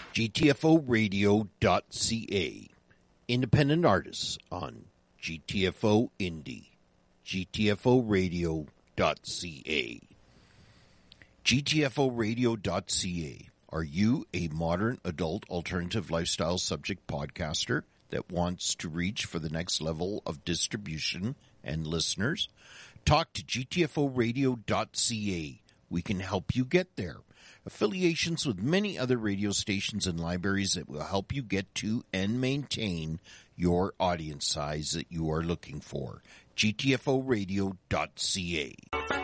GTFOradio.ca. Independent artists on GTFO Indie. GTFOradio.ca. GTFOradio.ca. Are you a modern adult alternative lifestyle subject podcaster that wants to reach for the next level of distribution and listeners? Talk to GTFOradio.ca. We can help you get there. Affiliations with many other radio stations and libraries that will help you get to and maintain your audience size that you are looking for. GTFOradio.ca.